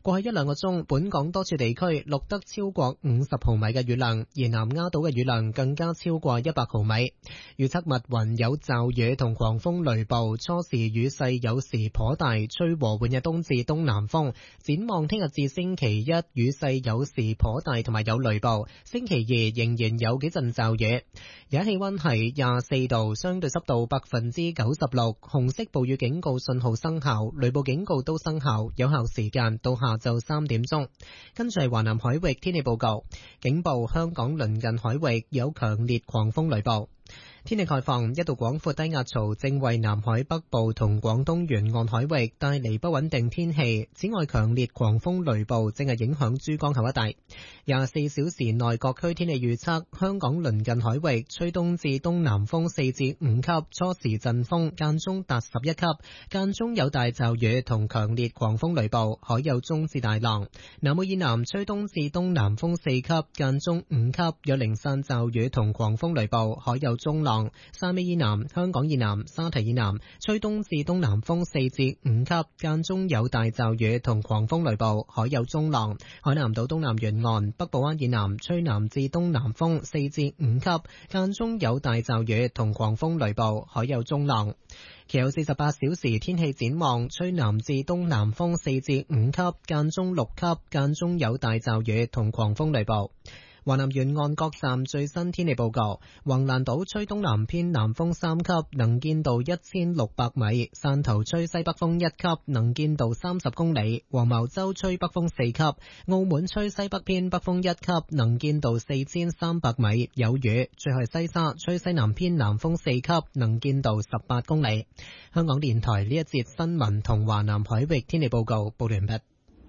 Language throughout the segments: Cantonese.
過去一兩個鐘，本港多處地區錄得超過50毫米嘅雨量，而南丫島嘅雨量更加超過100毫米。預測密雲有驟雨同狂風雷暴，初時雨勢有時頗大，吹和緩嘅東至東南風。展望聽日至星期一，雨勢有時頗大同埋有雷暴，星期二仍然有幾陣驟雨。而家氣溫係24度，相對濕度96%，紅色暴雨警告信號生效，雷暴警告都生效，有效時間到下晝3點鐘。跟住係華南海域天氣報告，警報香港鄰近海域有強烈狂風雷暴。天氣概況，一道廣闊低壓槽正為南海北部同廣東沿岸海域帶嚟不穩定天氣。此外，強烈狂風雷暴正係影響珠江口一帶。24小時內各區天氣預測，香港鄰近海域吹東至東南風4至5級，初時陣風間中達11級，間中有大驟雨同強烈狂風雷暴，海有中至大浪。南澳以南吹東至東南風4級，間中5級，有零散驟雨同狂風雷暴，海有中浪。汕尾以南、香港以南、沙堤以南吹東至東南風4至5級，間中有大驟雨同狂風雷暴，海有中浪。海南島東南沿岸、北部灣以南吹南至東南風4至5級，間中有大驟雨同狂風雷暴，海有中浪。其後48小時天氣展望，吹南至東南風4至5級，間中6級，間中有大驟雨同狂風雷暴。華南沿岸各站最新天氣報告：橫瀾島吹東南偏南風3級，能見度1600米；汕頭吹西北風1級，能見度30公里；黃茅洲吹北風4級；澳門吹西北偏北風1級，能見度4300米，有雨；最後西沙吹西南偏南風4級，能見度18公里。香港電台呢一節新聞同華南海域天氣報告報完畢。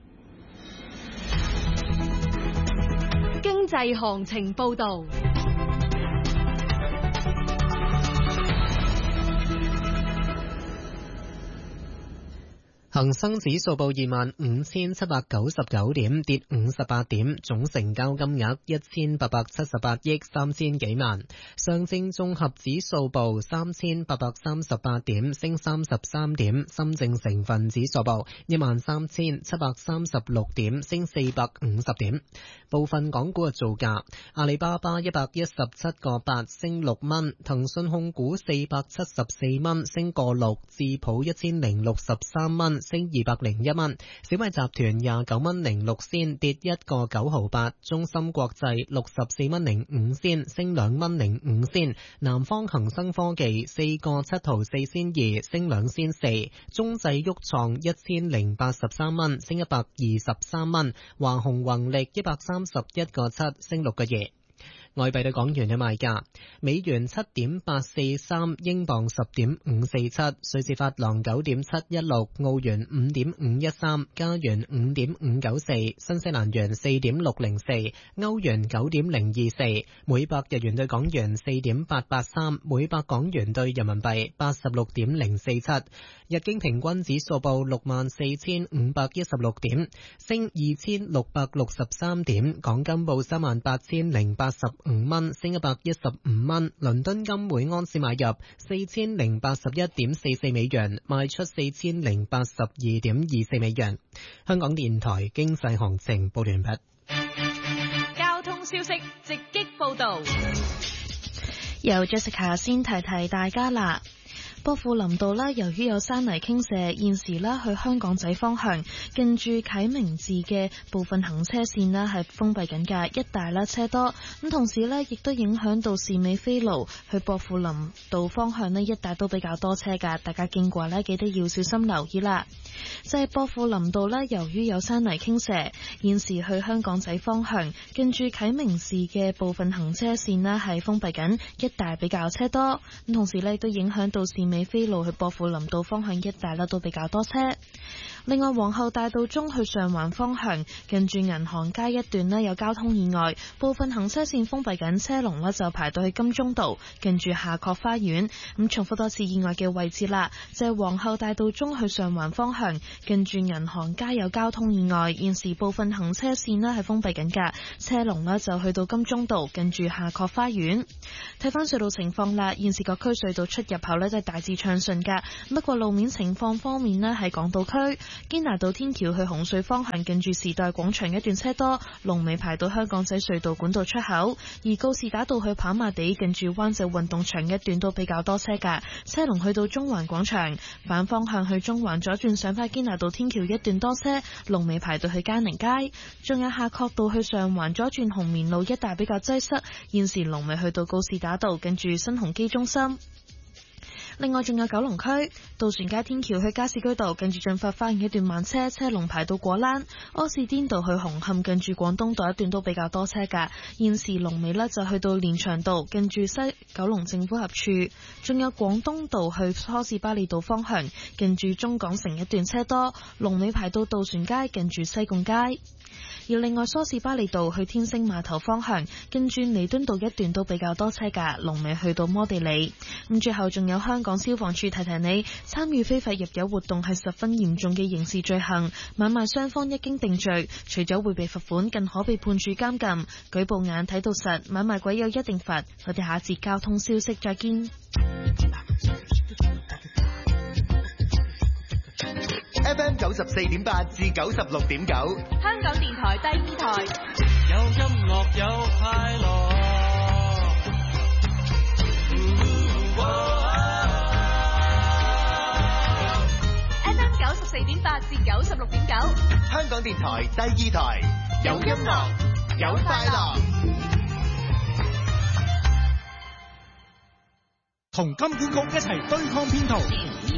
經濟行情報道。 恒生指數報25,799點，跌58點，總成交金額1878億3000幾萬。上證綜合指數報3838點，升33點。深證成分指數報13736點，升450點。部分港股嘅造價：阿里巴巴117個8，升6蚊；騰訊控股474蚊，升個6；智普1063蚊，升201蚊；小米集團29蚊06仙，跌1個9毫8；中芯國際64蚊05仙，升2蚊05仙；南方恒生科技4個7毫4仙2，升2仙4；中製旭創1083蚊，升123蚊；華虹宏力131個7，升6個2。外幣對港元嘅賣價：美元7.843，英鎊10.547，瑞士法郎9.716，澳元5.513，加元5.594，新西蘭元4.604，歐元9.024，每百日元對港元4.883，每百港元對人民幣86.047。日經平均指數報64,516點，升2663點。港金報38,085蚊，升115蚊。倫敦金每安士買入4081.44美元，賣出4082.24美元。香港電台經濟行情報完畢。 交通消息直擊報道， 由 Jessica 先提提大家啦。薄扶林道啦，由於有山泥傾瀉，現時啦去香港仔方向近住啟明寺嘅部分行車線啦係封閉緊㗎，一帶啦車多。咁同時咧亦都影響到士美菲路去薄扶林道方向咧一帶都比較多車㗎，大家經過咧記得要小心留意啦。就係薄扶林道啦，由於有山泥傾瀉，現時去香港仔方向近住啟明寺嘅部分行車線啦係封閉緊，一帶比較車多。咁同時咧都影響到士美菲路去薄扶林道方向一帶啦都比較多車。另外，皇后大道中去上環方向近住銀行街一段咧有交通意外，部分行車線封閉緊，車龍咧就排到去金鐘道近住夏慤花園。咁重複多次意外嘅位置啦，就係皇后大道中去上環方向近住銀行街有交通意外，現時部分行車線咧係封閉緊㗎，車龍咧就去到金鐘道近住夏慤花園。睇翻隧道情況啦，現時各區隧道出入口咧都係大致暢順㗎，不過路面情況方面咧喺港島區堅拿道天橋去紅隧方向近住時代廣場一段車多，龍尾排到香港仔隧道管道出口；而告士打道去跑馬地近住灣仔運動場一段都比較多車㗎，車龍去到中環廣場。反方向去中環左轉上返堅拿道天橋一段多車，龍尾排到去嘉寧街。仲有夏慤道去上環左轉紅棉路一帶比較擠塞，現時龍尾去到告士打道近住新鴻基中心。另外仲有九龍區渡船街天橋去加士居道近住進發花園一段慢車，車龍排到果欄；柯士甸道去紅磡近住廣東道一段都比較多車㗎，現時龍尾呢就去到連翔道近住西九龍政府合署，仲有廣東道去梳士巴利道方向近住中港城一段車多，龍尾排到渡船街近住西貢街。而另外梳士巴利道去天星碼頭方向跟住彌敦道一段都比較多車㗎，龍尾去到摩地里。咁最後仲有香港消防處提提你，參與非法入油活動係十分嚴重嘅刑事罪行，買賣雙方一經定罪，除咗會被罰款，更可被判處監禁。舉報眼睇到實，買賣鬼有一定罰。我哋下節交通消息再見。 FM 94.8至96.9， 香港電台第二台， 有音樂有快樂。 FM 94.8至96.9， 香港電台第二台，有音樂有快樂。 同金管局一齊對抗騙徒。